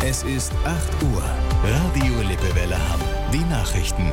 Es ist 8 Uhr. Radio Lippewelle Hamm. Die Nachrichten.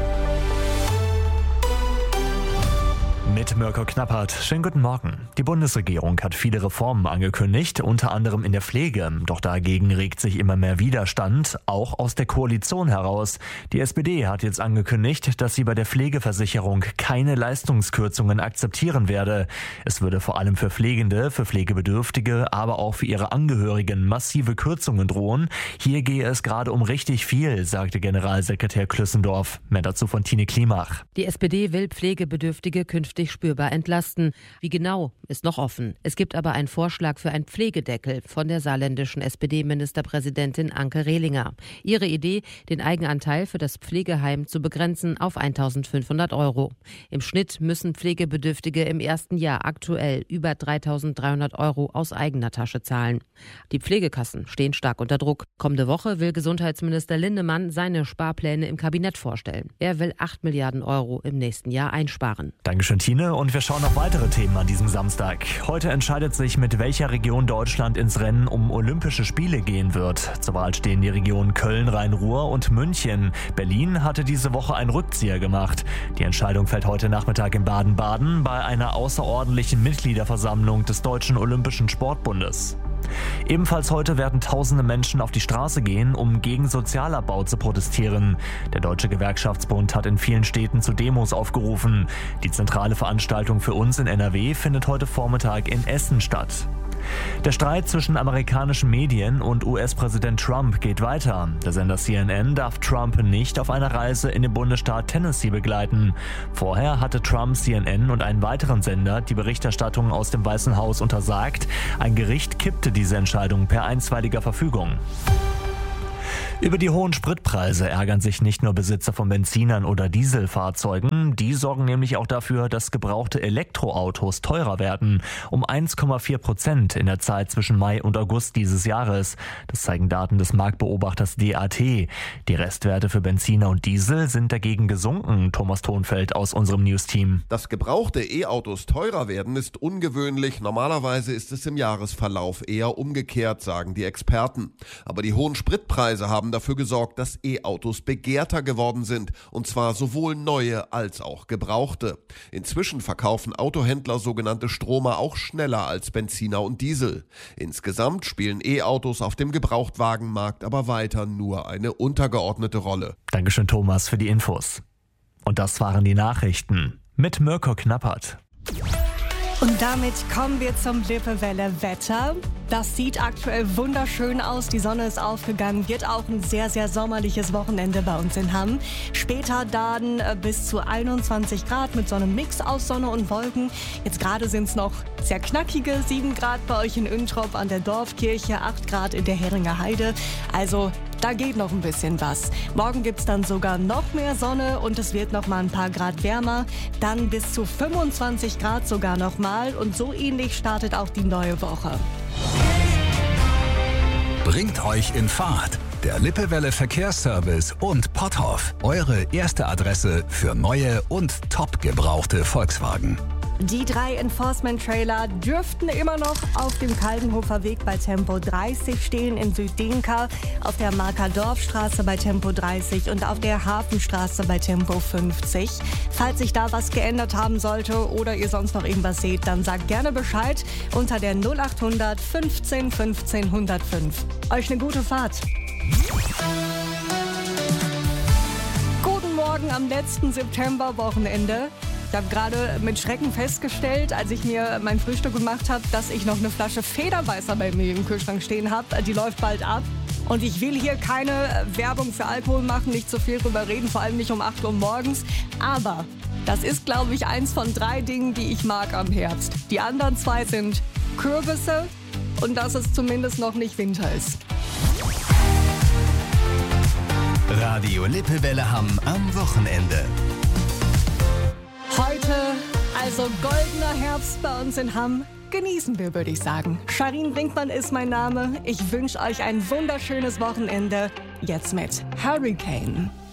Mit Mirko Knappert. Schönen guten Morgen. Die Bundesregierung hat viele Reformen angekündigt, unter anderem in der Pflege. Doch dagegen regt sich immer mehr Widerstand, auch aus der Koalition heraus. Die SPD hat jetzt angekündigt, dass sie bei der Pflegeversicherung keine Leistungskürzungen akzeptieren werde. Es würde vor allem für Pflegende, für Pflegebedürftige, aber auch für ihre Angehörigen massive Kürzungen drohen. Hier gehe es gerade um richtig viel, sagte Generalsekretär Klüssendorf. Mehr dazu von Tine Klimach. Die SPD will Pflegebedürftige künftig spürbar entlasten. Wie genau, ist noch offen. Es gibt aber einen Vorschlag für einen Pflegedeckel von der saarländischen SPD-Ministerpräsidentin Anke Rehlinger. Ihre Idee, den Eigenanteil für das Pflegeheim zu begrenzen auf 1.500 €. Im Schnitt müssen Pflegebedürftige im ersten Jahr aktuell über 3.300 € aus eigener Tasche zahlen. Die Pflegekassen stehen stark unter Druck. Kommende Woche will Gesundheitsminister Lindemann seine Sparpläne im Kabinett vorstellen. Er will 8 Milliarden € im nächsten Jahr einsparen. Dankeschön, Tine. Und wir schauen auf weitere Themen an diesem Samstag. Heute entscheidet sich, mit welcher Region Deutschland ins Rennen um Olympische Spiele gehen wird. Zur Wahl stehen die Regionen Köln, Rhein-Ruhr und München. Berlin hatte diese Woche einen Rückzieher gemacht. Die Entscheidung fällt heute Nachmittag in Baden-Baden bei einer außerordentlichen Mitgliederversammlung des Deutschen Olympischen Sportbundes. Ebenfalls heute werden tausende Menschen auf die Straße gehen, um gegen Sozialabbau zu protestieren. Der Deutsche Gewerkschaftsbund hat in vielen Städten zu Demos aufgerufen. Die zentrale Veranstaltung für uns in NRW findet heute Vormittag in Essen statt. Der Streit zwischen amerikanischen Medien und US-Präsident Trump geht weiter. Der Sender CNN darf Trump nicht auf einer Reise in den Bundesstaat Tennessee begleiten. Vorher hatte Trump CNN und einen weiteren Sender die Berichterstattung aus dem Weißen Haus untersagt. Ein Gericht kippte diese Entscheidung per einstweiliger Verfügung. Über die hohen Spritpreise ärgern sich nicht nur Besitzer von Benzinern oder Dieselfahrzeugen. Die sorgen nämlich auch dafür, dass gebrauchte Elektroautos teurer werden. Um 1,4% in der Zeit zwischen Mai und August dieses Jahres. Das zeigen Daten des Marktbeobachters DAT. Die Restwerte für Benziner und Diesel sind dagegen gesunken. Thomas Thonfeld aus unserem News-Team. Dass gebrauchte E-Autos teurer werden, ist ungewöhnlich. Normalerweise ist es im Jahresverlauf eher umgekehrt, sagen die Experten. Aber die hohen Spritpreise haben dafür gesorgt, dass E-Autos begehrter geworden sind, und zwar sowohl neue als auch gebrauchte. Inzwischen verkaufen Autohändler sogenannte Stromer auch schneller als Benziner und Diesel. Insgesamt spielen E-Autos auf dem Gebrauchtwagenmarkt aber weiter nur eine untergeordnete Rolle. Dankeschön, Thomas, für die Infos. Und das waren die Nachrichten mit Mirko Knappert. Und damit kommen wir zum Lippewelle Wetter. Das sieht aktuell wunderschön aus. Die Sonne ist aufgegangen. Wird auch ein sehr, sehr sommerliches Wochenende bei uns in Hamm. Später dann bis zu 21 Grad mit so einem Mix aus Sonne und Wolken. Jetzt gerade sind es noch sehr knackige 7 Grad bei euch in Üntrop an der Dorfkirche, 8 Grad in der Heringer Heide. Also da geht noch ein bisschen was. Morgen gibt's dann sogar noch mehr Sonne und es wird noch mal ein paar Grad wärmer. Dann bis zu 25 Grad sogar noch mal. Und so ähnlich startet auch die neue Woche. Bringt euch in Fahrt. Der Lippewelle Verkehrsservice und Potthoff. Eure erste Adresse für neue und top gebrauchte Volkswagen. Die 3 Enforcement-Trailer dürften immer noch auf dem Kaldenhofer Weg bei Tempo 30 stehen in Süddenker, auf der Marker Dorfstraße bei Tempo 30 und auf der Hafenstraße bei Tempo 50. Falls sich da was geändert haben sollte oder ihr sonst noch irgendwas seht, dann sagt gerne Bescheid unter der 0800 15 15 105. Euch eine gute Fahrt. Guten Morgen am letzten September-Wochenende. Ich habe gerade mit Schrecken festgestellt, als ich mir mein Frühstück gemacht habe, dass ich noch eine Flasche Federweißer bei mir im Kühlschrank stehen habe. Die läuft bald ab. Und ich will hier keine Werbung für Alkohol machen, nicht so viel drüber reden, vor allem nicht um 8 Uhr morgens. Aber das ist, glaube ich, eins von 3 Dingen, die ich mag am Herbst. Die anderen 2 sind Kürbisse und dass es zumindest noch nicht Winter ist. Radio Lippewelle Hamm am Wochenende. Heute also goldener Herbst bei uns in Hamm. Genießen wir, würde ich sagen. Sharin Brinkmann ist mein Name. Ich wünsche euch ein wunderschönes Wochenende. Jetzt mit Hurricane.